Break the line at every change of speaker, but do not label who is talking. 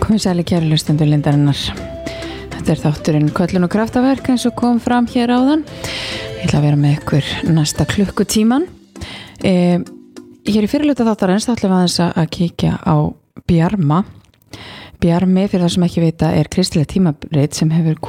Komið sæli kæru hlustendur Lindarinnar. Þetta þátturinn Köllun og kraftaverk eins og kom fram hér áðan. Ég ætla að vera með ykkur næsta klukkutíman. Hér í fyrirluta þáttarins þá ætlum við aðeins að kíkja á Bjarma. Bjarmi, fyrir það sem ekki vita, er kristilegt tímarit sem hefur